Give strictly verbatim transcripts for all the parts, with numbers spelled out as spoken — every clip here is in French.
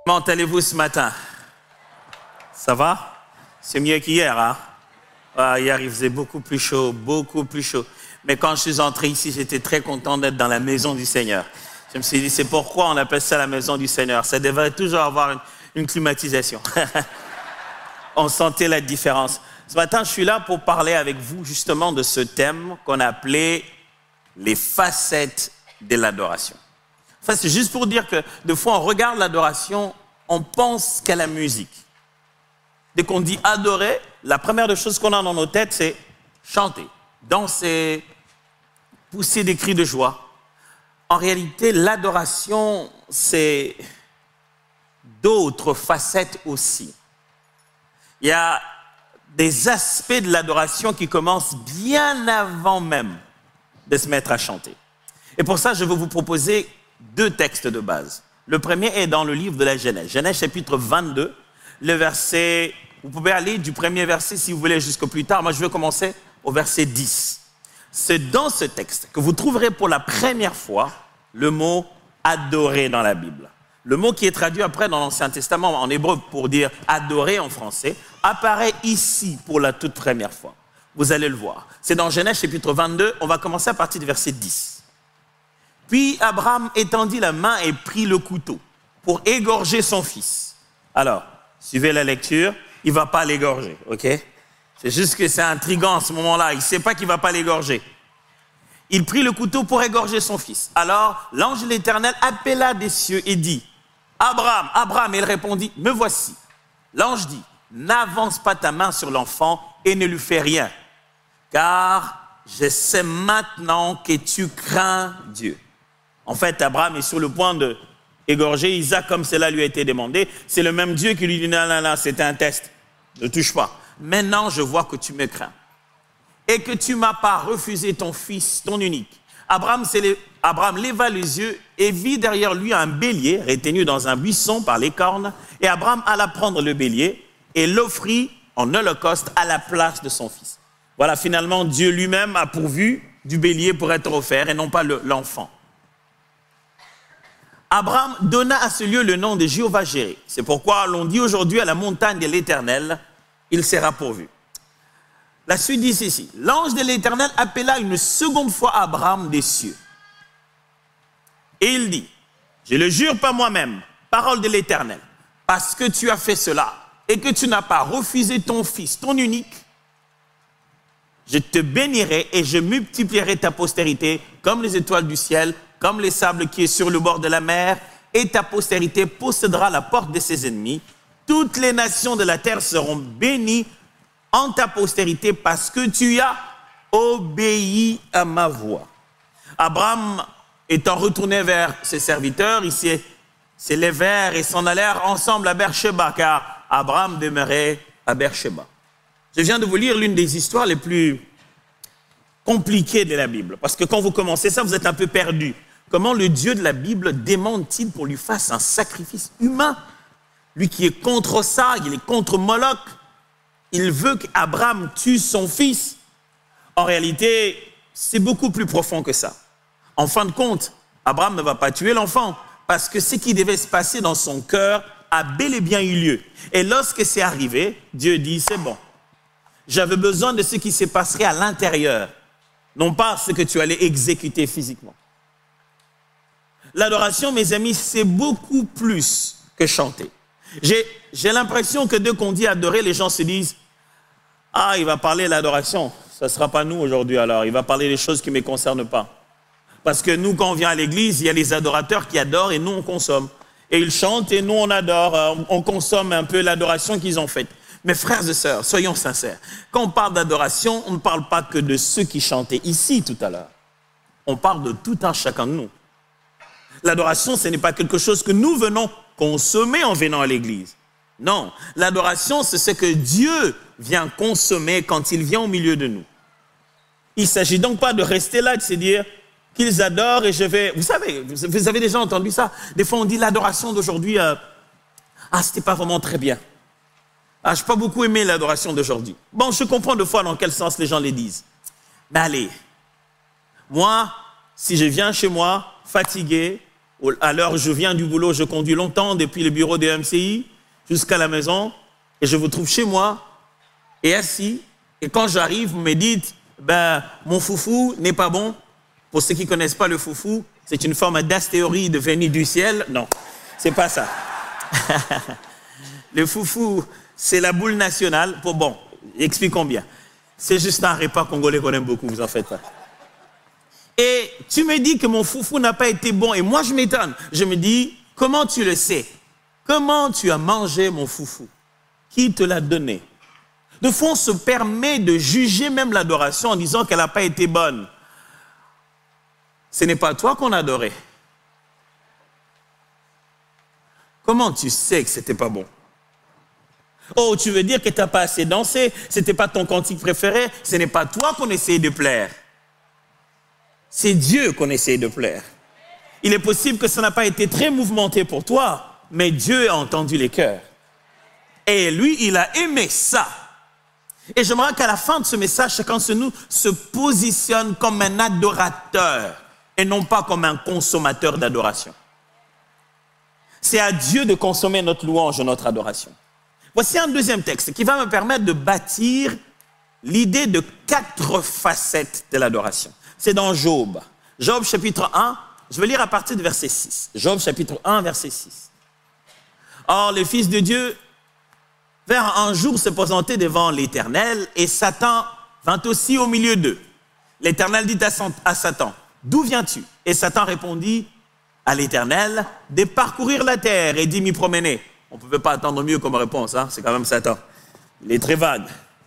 Comment allez-vous ce matin? Ça va? C'est mieux qu'hier, hein? Ah, hier, il faisait beaucoup plus chaud, beaucoup plus chaud. Mais quand je suis entré ici, j'étais très content d'être dans la maison du Seigneur. Je me suis dit, c'est pourquoi on appelle ça la maison du Seigneur. Ça devrait toujours avoir une, une climatisation. On sentait la différence. Ce matin, je suis là pour parler avec vous justement de ce thème qu'on a appelé les facettes de l'adoration. Enfin, c'est juste pour dire que des fois, on regarde l'adoration, on pense qu'à la musique. Dès qu'on dit adorer, la première des choses qu'on a dans nos têtes, c'est chanter, danser, pousser des cris de joie. En réalité, l'adoration, c'est d'autres facettes aussi. Il y a des aspects de l'adoration qui commencent bien avant même de se mettre à chanter. Et pour ça, je vais vous proposer deux textes de base. Le premier est dans le livre de la Genèse. Genèse chapitre vingt-deux, le verset, vous pouvez aller du premier verset si vous voulez jusqu'au plus tard. Moi, je vais commencer au verset dix. C'est dans ce texte que vous trouverez pour la première fois le mot « adorer » dans la Bible. Le mot qui est traduit après dans l'Ancien Testament en hébreu pour dire « adorer » en français apparaît ici pour la toute première fois. Vous allez le voir. C'est dans Genèse chapitre vingt-deux, on va commencer à partir du verset dix. Puis Abraham étendit la main et prit le couteau pour égorger son fils. Alors, suivez la lecture, il ne va pas l'égorger, ok? C'est juste que c'est intriguant à ce moment-là, il ne sait pas qu'il ne va pas l'égorger. Il prit le couteau pour égorger son fils. Alors, l'ange de l'Éternel appela des cieux et dit, « Abraham, Abraham !» Et il répondit, « Me voici. » L'ange dit, « N'avance pas ta main sur l'enfant et ne lui fais rien, car je sais maintenant que tu crains Dieu. » En fait, Abraham est sur le point de égorger Isaac comme cela lui a été demandé. C'est le même Dieu qui lui dit, « Non, non, non, c'était un test. Ne touche pas. Maintenant, je vois que tu me crains. Et que tu ne m'as pas refusé ton fils, ton unique. » Abraham, les... Abraham leva les yeux et vit derrière lui un bélier retenu dans un buisson par les cornes. Et Abraham alla prendre le bélier et l'offrit en holocauste à la place de son fils. Voilà, finalement, Dieu lui-même a pourvu du bélier pour être offert et non pas le, l'enfant. Abraham donna à ce lieu le nom de Jéhovah Jireh. C'est pourquoi l'on dit aujourd'hui à la montagne de l'Éternel, il sera pourvu. La suite dit ceci, l'ange de l'Éternel appela une seconde fois Abraham des cieux. Et il dit, je le jure par moi-même, parole de l'Éternel, parce que tu as fait cela et que tu n'as pas refusé ton fils, ton unique, je te bénirai et je multiplierai ta postérité comme les étoiles du ciel, comme les sables qui est sur le bord de la mer, et ta postérité possédera la porte de ses ennemis. Toutes les nations de la terre seront bénies en ta postérité parce que tu as obéi à ma voix. Abraham étant retourné vers ses serviteurs, ils s'élevèrent et s'en allèrent ensemble à Beersheba, car Abraham demeurait à Beersheba. Je viens de vous lire l'une des histoires les plus compliquées de la Bible, parce que quand vous commencez ça, vous êtes un peu perdu. Comment le Dieu de la Bible demande-t-il pour lui fasse un sacrifice humain? Lui qui est contre ça, il est contre Moloch. Il veut qu'Abraham tue son fils. En réalité, c'est beaucoup plus profond que ça. En fin de compte, Abraham ne va pas tuer l'enfant parce que ce qui devait se passer dans son cœur a bel et bien eu lieu. Et lorsque c'est arrivé, Dieu dit, c'est bon. J'avais besoin de ce qui se passerait à l'intérieur, non pas ce que tu allais exécuter physiquement. L'adoration, mes amis, c'est beaucoup plus que chanter. J'ai, j'ai l'impression que dès qu'on dit adorer, les gens se disent « Ah, il va parler de l'adoration. Ça ne sera pas nous aujourd'hui alors. Il va parler des choses qui ne me concernent pas. » Parce que nous, quand on vient à l'église, il y a les adorateurs qui adorent et nous, on consomme. Et ils chantent et nous, on adore. On consomme un peu l'adoration qu'ils ont faite. Mes frères et sœurs, soyons sincères. Quand on parle d'adoration, on ne parle pas que de ceux qui chantaient ici tout à l'heure. On parle de tout un chacun de nous. L'adoration, ce n'est pas quelque chose que nous venons consommer en venant à l'église. Non, l'adoration, c'est ce que Dieu vient consommer quand il vient au milieu de nous. Il ne s'agit donc pas de rester là et de se dire qu'ils adorent et je vais... Vous savez, vous avez déjà entendu ça. Des fois, on dit l'adoration d'aujourd'hui, euh, ah, c'était pas vraiment très bien. Ah, je n'ai pas beaucoup aimé l'adoration d'aujourd'hui. Bon, je comprends de fois dans quel sens les gens les disent. Mais allez, moi, si je viens chez moi, fatigué, À l'heure où je viens du boulot, je conduis longtemps depuis le bureau de M C I jusqu'à la maison et je vous trouve chez moi et assis. Et quand j'arrive, vous me dites, ben, mon foufou n'est pas bon. Pour ceux qui ne connaissent pas le foufou, c'est une forme d'astéroïde venue du ciel. Non, c'est pas ça. Le foufou, c'est la boule nationale. Pour, bon, expliquons bien. C'est juste un repas congolais qu'on aime beaucoup, vous en faites pas. Et tu me dis que mon foufou n'a pas été bon. Et moi, je m'étonne. Je me dis, comment tu le sais? Comment tu as mangé mon foufou? Qui te l'a donné? De fois, on se permet de juger même l'adoration en disant qu'elle n'a pas été bonne. Ce n'est pas toi qu'on adorait. Comment tu sais que ce n'était pas bon? Oh, tu veux dire que tu n'as pas assez dansé? Ce n'était pas ton cantique préféré? Ce n'est pas toi qu'on essayait de plaire. C'est Dieu qu'on essaie de plaire. Il est possible que ça n'a pas été très mouvementé pour toi, mais Dieu a entendu les cœurs. Et lui, il a aimé ça. Et j'aimerais qu'à la fin de ce message, chacun de nous se positionne comme un adorateur et non pas comme un consommateur d'adoration. C'est à Dieu de consommer notre louange et notre adoration. Voici un deuxième texte qui va me permettre de bâtir l'idée de quatre facettes de l'adoration. C'est dans Job. Job chapitre un, je vais lire à partir du verset six. Job chapitre un, verset six. Or, le Fils de Dieu vint un jour se présenter devant l'Éternel et Satan vint aussi au milieu d'eux. L'Éternel dit à Satan, « D'où viens-tu » Et Satan répondit à l'Éternel, « De parcourir la terre et d'y m'y promener. » On ne pouvait pas attendre mieux comme réponse, hein? C'est quand même Satan. Il est très vague.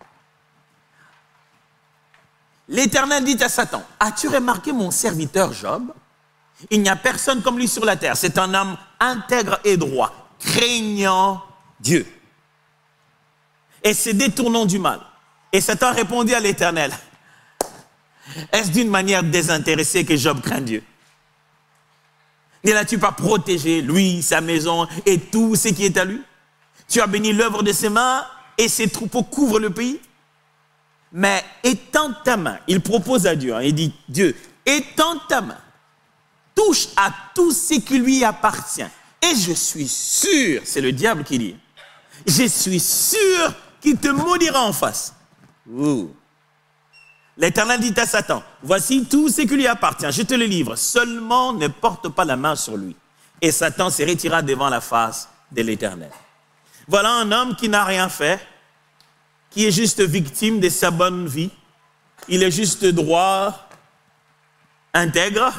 L'Éternel dit à Satan, « As-tu remarqué mon serviteur Job? Il n'y a personne comme lui sur la terre. C'est un homme intègre et droit, craignant Dieu. Et se détournant du mal. » Et Satan répondit à l'Éternel, « Est-ce d'une manière désintéressée que Job craint Dieu? Ne l'as-tu pas protégé, lui, sa maison et tout ce qui est à lui? Tu as béni l'œuvre de ses mains et ses troupeaux couvrent le pays? Mais étends ta main, il propose à Dieu, hein, il dit, Dieu, étends ta main, touche à tout ce qui lui appartient. Et je suis sûr, c'est le diable qui dit, je suis sûr qu'il te maudira en face. Ouh. L'Éternel dit à Satan, voici tout ce qui lui appartient, je te le livre, seulement ne porte pas la main sur lui. Et Satan se retira devant la face de l'Éternel. Voilà un homme qui n'a rien fait, qui est juste victime de sa bonne vie. Il est juste droit, intègre.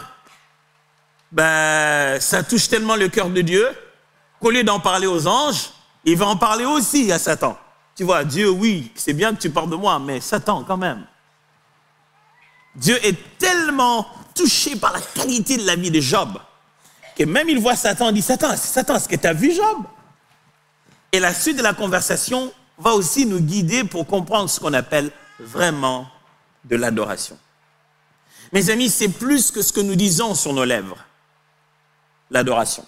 Ben, ça touche tellement le cœur de Dieu qu'au lieu d'en parler aux anges, il va en parler aussi à Satan. Tu vois, Dieu, oui, c'est bien que tu parles de moi, mais Satan quand même. Dieu est tellement touché par la qualité de la vie de Job que même il voit Satan et dit, Satan, Satan, est-ce que tu as vu Job? Et la suite de la conversation va aussi nous guider pour comprendre ce qu'on appelle vraiment de l'adoration. Mes amis, c'est plus que ce que nous disons sur nos lèvres, l'adoration.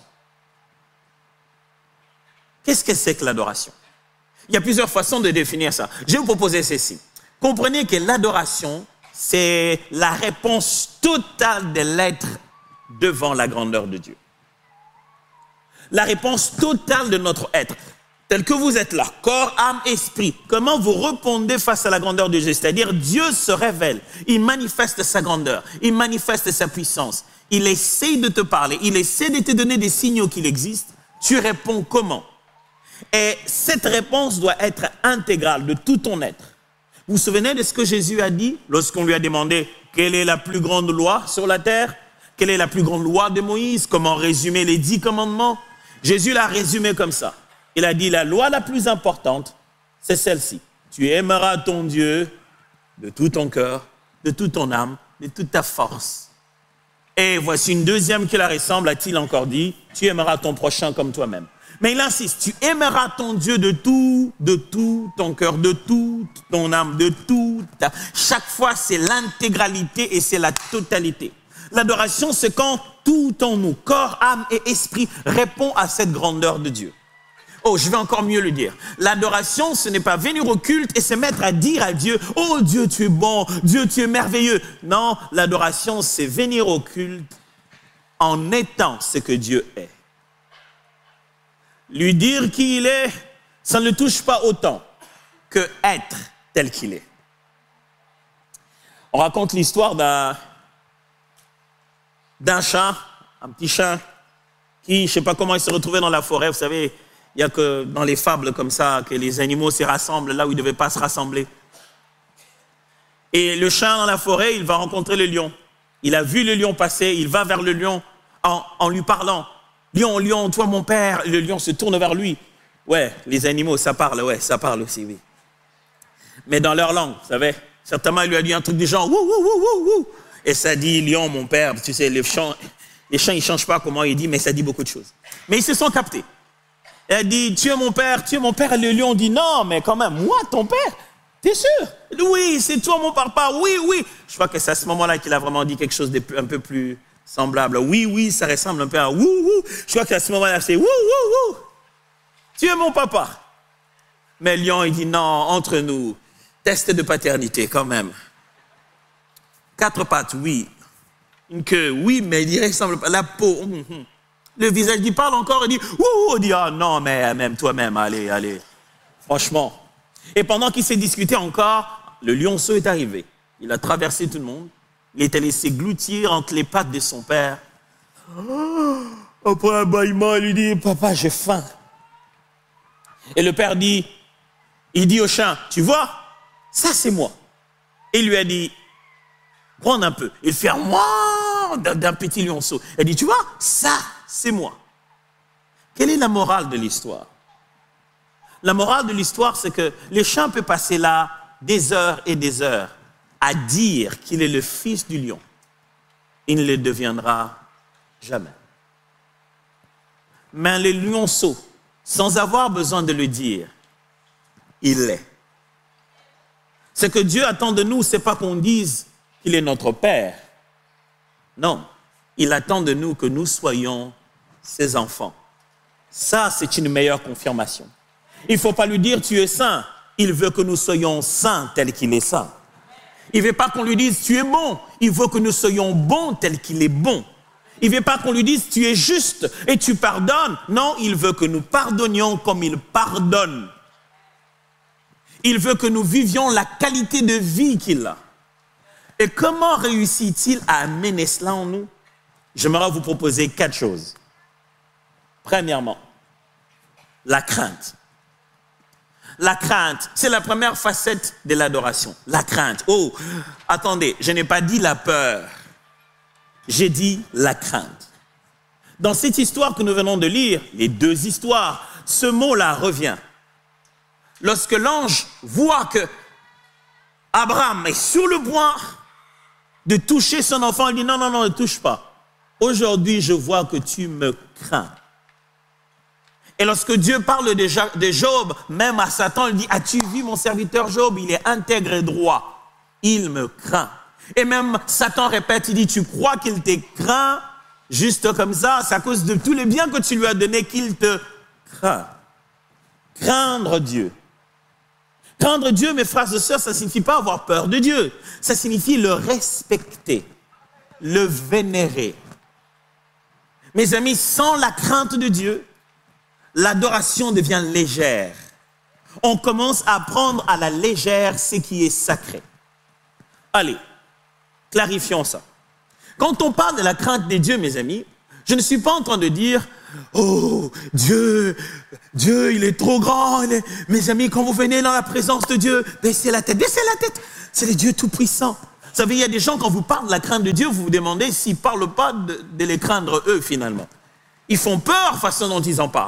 Qu'est-ce que c'est que l'adoration? Il y a plusieurs façons de définir ça. Je vais vous proposer ceci. Comprenez que l'adoration, c'est la réponse totale de l'être devant la grandeur de Dieu. La réponse totale de notre être. Tel que vous êtes là, corps, âme, esprit, comment vous répondez face à la grandeur de Dieu? C'est-à-dire, Dieu se révèle, il manifeste sa grandeur, il manifeste sa puissance, il essaie de te parler, il essaie de te donner des signaux qu'il existe, tu réponds comment? Et cette réponse doit être intégrale de tout ton être. Vous vous souvenez de ce que Jésus a dit lorsqu'on lui a demandé quelle est la plus grande loi sur la terre? Quelle est la plus grande loi de Moïse? Comment résumer les dix commandements? Jésus l'a résumé comme ça. Il a dit, la loi la plus importante, c'est celle-ci. Tu aimeras ton Dieu de tout ton cœur, de toute ton âme, de toute ta force. Et voici une deuxième qui la ressemble, a-t-il encore dit, tu aimeras ton prochain comme toi-même. Mais il insiste, tu aimeras ton Dieu de tout, de tout ton cœur, de toute ton âme, de tout. Ta... Chaque fois, c'est l'intégralité et c'est la totalité. L'adoration, c'est quand tout en nous, corps, âme et esprit, répond à cette grandeur de Dieu. Oh, je vais encore mieux le dire. L'adoration, ce n'est pas venir au culte et se mettre à dire à Dieu, « Oh Dieu, tu es bon, Dieu, tu es merveilleux. » Non, l'adoration, c'est venir au culte en étant ce que Dieu est. Lui dire qui il est, ça ne le touche pas autant que être tel qu'il est. On raconte l'histoire d'un, d'un chat, un petit chat, qui, je ne sais pas comment il se retrouvait dans la forêt. Vous savez, il n'y a que dans les fables comme ça que les animaux se rassemblent là où ils ne devaient pas se rassembler. Et le chat dans la forêt, il va rencontrer le lion. Il a vu le lion passer, il va vers le lion en, en lui parlant. « Lion, lion, toi mon père !» Le lion se tourne vers lui. Ouais, les animaux, ça parle, ouais, ça parle aussi, oui. Mais dans leur langue, vous savez, certainement il lui a dit un truc du genre « Wouh, wouh, wouh, wouh, wouh !» Et ça dit « Lion, mon père !» Tu sais, les chants, les chants ils ne changent pas comment il dit, mais ça dit beaucoup de choses. Mais ils se sont captés. Elle dit « Tu es mon père, tu es mon père !» Et le lion dit « Non, mais quand même, moi, ton père ?» T'es sûr? Oui, c'est toi mon papa, oui, oui. Je crois que c'est à ce moment-là qu'il a vraiment dit quelque chose de un peu plus semblable. Oui, oui, ça ressemble un peu à wouh, wouh. Je crois qu'à ce moment-là, c'est wouh, wouh, wouh. Tu es mon papa. Mais Lion, il dit non, entre nous, test de paternité quand même. Quatre pattes, oui. Une queue, oui, mais il ressemble pas. La peau, hum, hum. Le visage, il parle encore, il dit wouh, il dit ah non, mais même toi-même, allez, allez. Franchement. Et pendant qu'il s'est discuté encore, le lionceau est arrivé. Il a traversé tout le monde. Il était laissé gloutir entre les pattes de son père. Oh, après un bâillement, il lui dit, papa, j'ai faim. Et le père dit, il dit au chat, tu vois, ça c'est moi. Et il lui a dit, prends un peu. Il fait un moi d'un petit lionceau. Il dit, tu vois, ça c'est moi. Quelle est la morale de l'histoire? La morale de l'histoire, c'est que le chat peut passer là des heures et des heures à dire qu'il est le fils du lion. Il ne le deviendra jamais. Mais le lionceau, sans avoir besoin de le dire, il l'est. Ce que Dieu attend de nous, ce n'est pas qu'on dise qu'il est notre Père. Non, il attend de nous que nous soyons ses enfants. Ça, c'est une meilleure confirmation. Il ne faut pas lui dire « tu es saint ». Il veut que nous soyons saints tel qu'il est saint. Il ne veut pas qu'on lui dise « tu es bon ». Il veut que nous soyons bons tel qu'il est bon. Il ne veut pas qu'on lui dise « tu es juste et tu pardonnes ». Non, il veut que nous pardonnions comme il pardonne. Il veut que nous vivions la qualité de vie qu'il a. Et comment réussit-il à amener cela en nous? J'aimerais vous proposer quatre choses. Premièrement, la crainte. La crainte, c'est la première facette de l'adoration. La crainte. Oh, attendez, je n'ai pas dit la peur. J'ai dit la crainte. Dans cette histoire que nous venons de lire, les deux histoires, ce mot-là revient. Lorsque l'ange voit que Abraham est sur le point de toucher son enfant, il dit non, non, non, ne touche pas. Aujourd'hui, je vois que tu me crains. Et lorsque Dieu parle de Job, même à Satan, il dit, as-tu vu mon serviteur Job? Il est intègre et droit. Il me craint. Et même Satan répète, il dit, tu crois qu'il te craint juste comme ça? C'est à cause de tous les biens que tu lui as donnés qu'il te craint. Craindre Dieu. Craindre Dieu, mes frères et sœurs, ça ne signifie pas avoir peur de Dieu. Ça signifie le respecter, le vénérer. Mes amis, sans la crainte de Dieu, l'adoration devient légère. On commence à prendre à la légère ce qui est sacré. Allez, clarifions ça. Quand on parle de la crainte des dieux, mes amis, je ne suis pas en train de dire « Oh, Dieu, Dieu, il est trop grand. Il est... » Mes amis, quand vous venez dans la présence de Dieu, baissez la tête, baissez la tête. C'est le Dieu tout-puissant. Vous savez, il y a des gens, quand vous parlez de la crainte de Dieu, vous vous demandez s'ils ne parlent pas de, de les craindre eux, finalement. Ils font peur, façon dont ils en parlent.